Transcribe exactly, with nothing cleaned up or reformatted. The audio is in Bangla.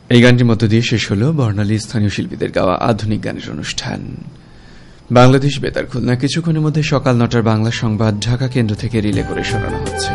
এই গানটির মধ্য দিয়ে শেষ হল বর্ণালী স্থানীয় শিল্পীদের গাওয়া আধুনিক গানের অনুষ্ঠান। বাংলাদেশ বেতার খুলনা কিছুক্ষণের মধ্যে সকাল নটার বাংলা সংবাদ ঢাকা কেন্দ্র থেকে রিলে করে শোনানো হচ্ছে।